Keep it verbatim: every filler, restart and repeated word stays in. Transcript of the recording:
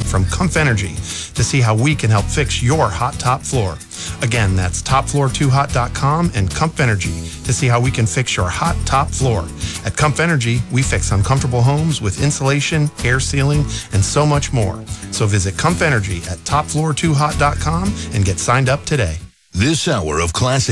from Comf Energy to see how we can help fix your hot top floor. Again, that's top floor two hot dot com and Comf Energy to see how we can fix your hot top floor. At Comf Energy, we fix uncomfortable homes with insulation, air sealing, and so much more. So visit Comf Energy at top floor two hot dot com and get signed up today. This hour of Classic